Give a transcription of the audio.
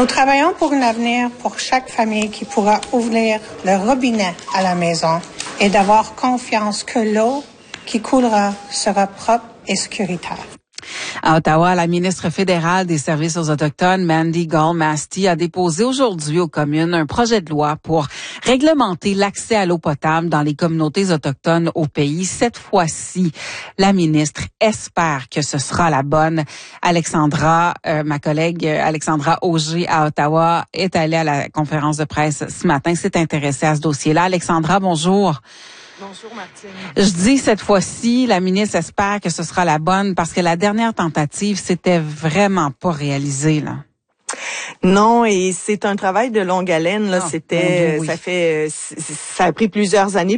Nous travaillons pour un avenir pour chaque famille qui pourra ouvrir le robinet à la maison et d'avoir confiance que l'eau qui coulera sera propre et sécuritaire. À Ottawa, la ministre fédérale des Services aux Autochtones, Mandy Gall-Masty, a déposé aujourd'hui aux communes un projet de loi pour réglementer l'accès à l'eau potable dans les communautés autochtones au pays. Cette fois-ci, la ministre espère que ce sera la bonne. Ma collègue Alexandra Auger à Ottawa est allée à la conférence de presse ce matin, s'est intéressée à ce dossier-là. Alexandra, bonjour. Bonjour, Martine. Je dis cette fois-ci, la ministre espère que ce sera la bonne parce que la dernière tentative, c'était vraiment pas réalisé, là. Non, et c'est un travail de longue haleine, là. Ça a pris plusieurs années.